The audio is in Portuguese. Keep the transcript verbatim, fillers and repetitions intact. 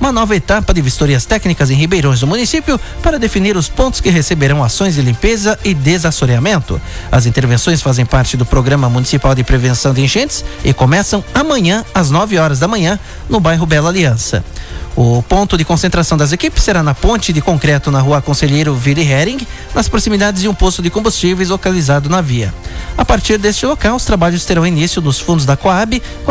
uma nova etapa de vistorias técnicas em Ribeirões do município para definir os pontos que receberão ações de limpeza e desassoreamento. As intervenções fazem parte do Programa Municipal de Prevenção de Enchentes e começam amanhã às nove horas da manhã no bairro Bela Aliança. O ponto de concentração das equipes será na ponte de concreto na rua Conselheiro Vire Hering, nas proximidades de um posto de combustíveis localizado na via. A partir deste local, os trabalhos terão início nos fundos da Coab, com